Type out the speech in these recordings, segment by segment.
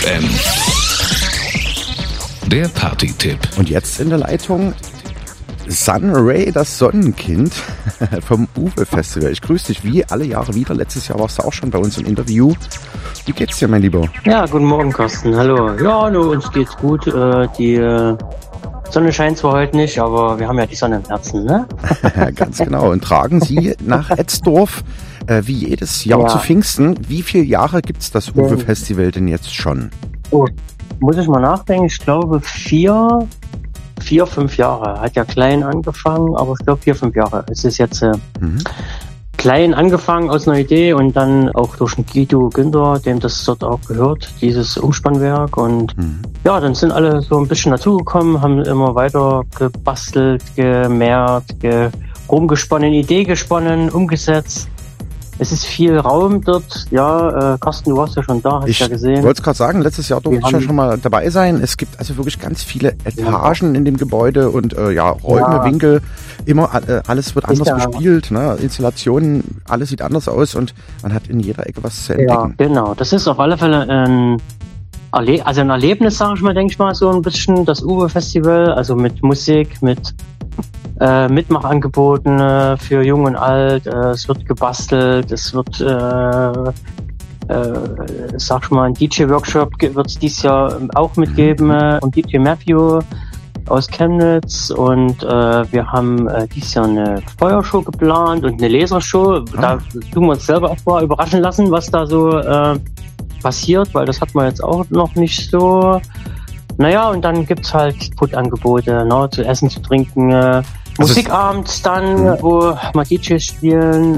FM. Der Party-Tipp. Und jetzt in der Leitung Sunray, das Sonnenkind vom Uwe Festival. Ich grüße dich wie alle Jahre wieder. Letztes Jahr warst du auch schon bei uns im Interview. Wie geht's dir, mein Lieber? Ja, guten Morgen, Carsten. Hallo. Ja, uns geht's gut. Die Sonne scheint zwar heute nicht, aber wir haben ja die Sonne im Herzen, ne? Ganz genau. Und tragen Sie nach Etzdorf wie jedes Jahr zu Pfingsten. Wie viele Jahre gibt's das Uwe Festival denn jetzt schon? Oh, muss ich mal nachdenken. Ich glaube 4, 5 Jahre. Hat ja klein angefangen, aber ich glaube 4, 5 Jahre. Es ist jetzt klein angefangen aus einer Idee und dann auch durch den Guido Günther, dem das dort auch gehört, dieses Umspannwerk. Und ja, dann sind alle so ein bisschen dazugekommen, haben immer weiter gebastelt, gemehrt, rumgesponnen, Idee gesponnen, umgesetzt. Es ist viel Raum dort. Ja, Carsten, du warst ja schon da, hast ja gesehen. Ich wollte es gerade sagen, letztes Jahr durfte ich ja schon mal dabei sein. Es gibt also wirklich ganz viele Etagen in dem Gebäude und Räume, Winkel. Immer alles wird anders bespielt. Ne? Installationen, alles sieht anders aus und man hat in jeder Ecke was zu entdecken. Ja, genau. Das ist auf alle Fälle ein Erlebnis, sage ich mal, denke ich mal, so ein bisschen das Uwe Festival. Also mit Musik, mit Mitmachangeboten für Jung und Alt, es wird gebastelt, es wird, sag ich mal, ein DJ-Workshop wird es dieses Jahr auch mitgeben, und DJ Matthew aus Chemnitz und wir haben dieses Jahr eine Feuershow geplant und eine Lasershow. Da tun wir uns selber auch mal überraschen lassen, was da so passiert, weil das hat man jetzt auch noch nicht so. Naja, und dann gibt's halt Food-Angebote, ne, zu essen, zu trinken, Musikabend dann, wo mal DJs spielen,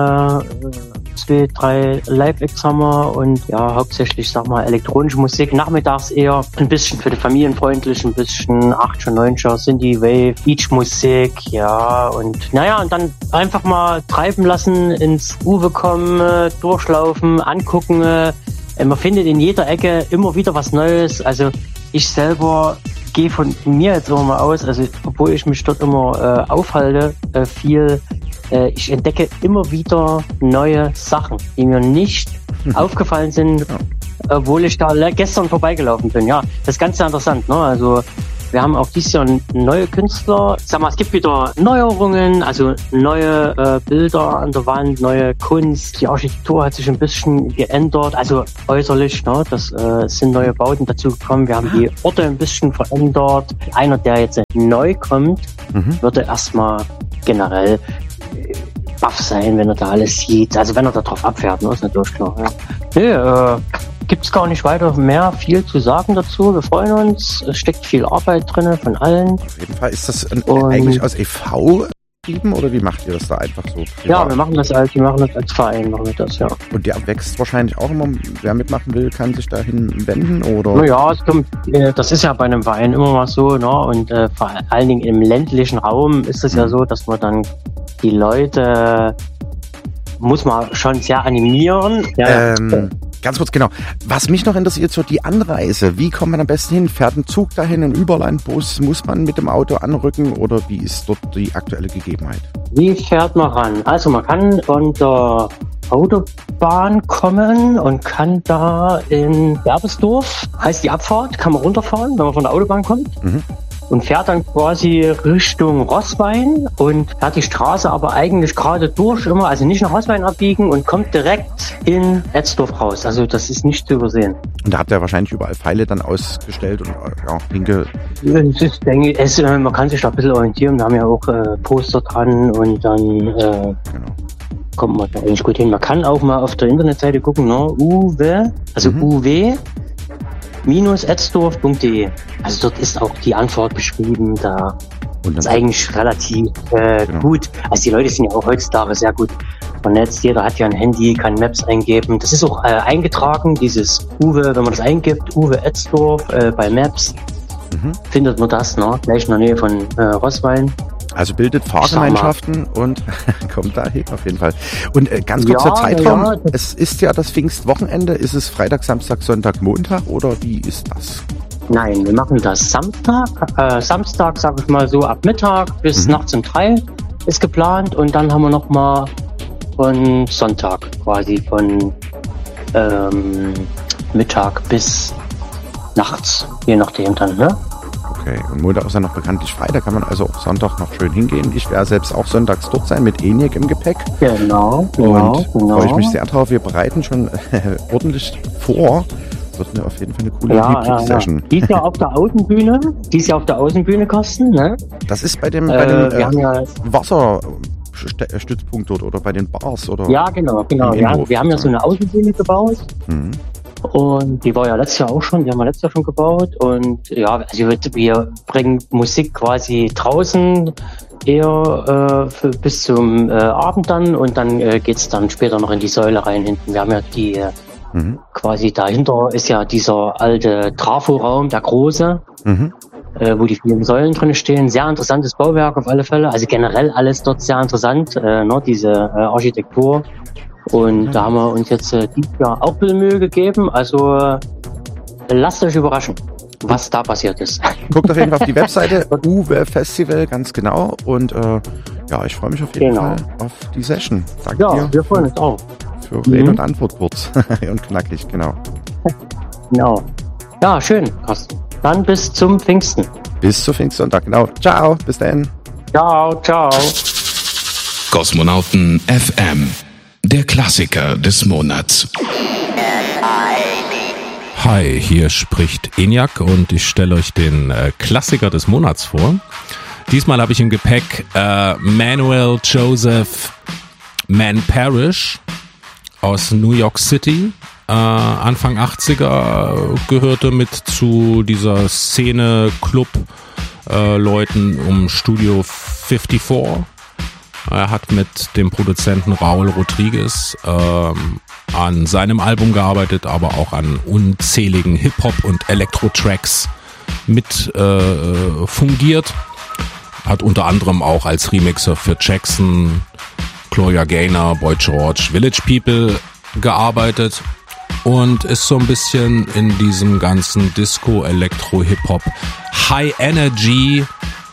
2, 3 Live-Acts haben wir und ja, hauptsächlich, sag mal, elektronische Musik, nachmittags eher ein bisschen für die Familienfreundlich, ein bisschen 8er, 9er, Synthie, Wave, Beach-Musik, ja, und naja, und dann einfach mal treiben lassen, ins Uwe kommen, durchlaufen, angucken, man findet in jeder Ecke immer wieder was Neues, also ich selber gehe von mir jetzt immer mal aus, also obwohl ich mich dort immer aufhalte, ich entdecke immer wieder neue Sachen, die mir nicht aufgefallen sind, obwohl ich da gestern vorbeigelaufen bin. Ja, das ist ganz interessant, ne? Also wir haben auch dieses Jahr neue Künstler. Sag mal, es gibt wieder Neuerungen, also neue Bilder an der Wand, neue Kunst. Die Architektur hat sich ein bisschen geändert, also äußerlich, ne? Das sind neue Bauten dazu gekommen. Wir haben die Orte ein bisschen verändert. Einer, der jetzt neu kommt, würde erstmal generell baff sein, wenn er da alles sieht. Also wenn er da drauf abfährt, ne? Ist natürlich klar. Ja. Gibt's gar nicht weiter viel zu sagen dazu. Wir freuen uns. Es steckt viel Arbeit drin von allen. Auf jeden Fall. Ist das eigentlich aus e.V. geblieben oder wie macht ihr das da einfach so? Privat? Ja, wir machen das als Verein, machen wir das, ja. Und der wächst wahrscheinlich auch immer. Wer mitmachen will, kann sich dahin wenden, oder? Naja, das ist ja bei einem Verein immer mal so, ne? Und vor allen Dingen im ländlichen Raum ist es ja so, dass man dann die Leute muss man schon sehr animieren. Ja. Ganz kurz, genau. Was mich noch interessiert, so die Anreise. Wie kommt man am besten hin? Fährt ein Zug dahin, ein Überlandbus? Muss man mit dem Auto anrücken oder wie ist dort die aktuelle Gegebenheit? Wie fährt man ran? Also man kann von der Autobahn kommen und kann da in Werbesdorf, heißt die Abfahrt, kann man runterfahren, wenn man von der Autobahn kommt. Und fährt dann quasi Richtung Roßwein und fährt die Straße aber eigentlich gerade durch immer, also nicht nach Roßwein abbiegen und kommt direkt in Etzdorf raus. Also das ist nicht zu übersehen. Und da habt ihr wahrscheinlich überall Pfeile dann ausgestellt und Winkel. Man kann sich da ein bisschen orientieren. Wir haben ja auch Poster dran und dann kommt man da eigentlich gut hin. Man kann auch mal auf der Internetseite gucken, ne? Uwe, also uw-etzdorf.de. Also dort ist auch die Antwort beschrieben, da ist eigentlich relativ gut. Also die Leute sind ja auch heutzutage sehr gut vernetzt. Jeder hat ja ein Handy, kann Maps eingeben. Das ist auch eingetragen, dieses Uwe, wenn man das eingibt, Uwe Etzdorf bei Maps, findet man das, ne? Gleich in der Nähe von Roßwein. Also bildet Fahrgemeinschaften und kommt dahin auf jeden Fall. Und ganz kurz der Zeitraum. Ja. Es ist ja das Pfingstwochenende. Ist es Freitag, Samstag, Sonntag, Montag oder wie ist das? Nein, wir machen das Samstag. Samstag, sag ich mal so, ab Mittag bis nachts um 3 ist geplant. Und dann haben wir nochmal von Sonntag quasi von Mittag bis nachts, je nachdem dann, ne? Okay, und Montag ist ja noch bekanntlich frei, da kann man also auch Sonntag noch schön hingehen. Ich werde selbst auch sonntags dort sein mit ENIAC im Gepäck. Genau. Freue ich mich sehr drauf. Wir bereiten schon ordentlich vor. Wird mir auf jeden Fall eine coole Hybrid-Session. Die ist ja auf der Außenbühne, Carsten, ne? Das ist bei dem Wasserstützpunkt dort oder bei den Bars, oder? Ja, genau. Wir haben ja so eine Außenbühne gebaut. Mhm. Und die war ja letztes Jahr auch schon, die haben wir letztes Jahr schon gebaut. Und ja, also wir bringen Musik quasi draußen eher bis zum Abend dann, und dann geht's dann später noch in die Säule rein hinten. Wir haben ja die quasi dahinter ist ja dieser alte Trafo-Raum, der große, wo die vielen Säulen drin stehen. Sehr interessantes Bauwerk auf alle Fälle. Also generell alles dort sehr interessant, diese Architektur. Und da haben wir uns jetzt dieses Jahr auch ein bisschen Mühe gegeben. Also lasst euch überraschen, was da passiert ist. Guckt auf jeden Fall auf die Webseite Uwe Festival, ganz genau. Und ich freue mich auf jeden Fall auf die Session. Danke dir. Ja, wir freuen uns auch. Für Rede und Antwort kurz und knackig, genau. Genau. Ja, schön, Carsten. Dann bis zum Pfingsten. Bis zu Pfingstsonntag, genau. Ciao, bis dann. Ciao. Kosmonauten FM, der Klassiker des Monats. Hi, hier spricht ENIAC und ich stelle euch den Klassiker des Monats vor. Diesmal habe ich im Gepäck Manuel Joseph Man Parrish aus New York City. Anfang 80er gehörte mit zu dieser Szene Club Leuten um Studio 54. Er hat mit dem Produzenten Raul Rodriguez an seinem Album gearbeitet, aber auch an unzähligen Hip-Hop- und Elektro-Tracks mit fungiert. Hat unter anderem auch als Remixer für Jackson, Gloria Gaynor, Boy George, Village People gearbeitet und ist so ein bisschen in diesem ganzen Disco, Elektro, Hip-Hop, High Energy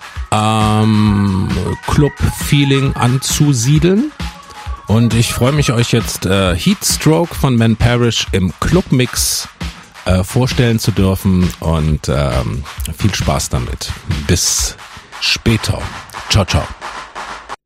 Club-Feeling anzusiedeln. Und ich freue mich, euch jetzt Heatstroke von Man Parrish im Club-Mix vorstellen zu dürfen und viel Spaß damit. Bis später. Ciao, ciao.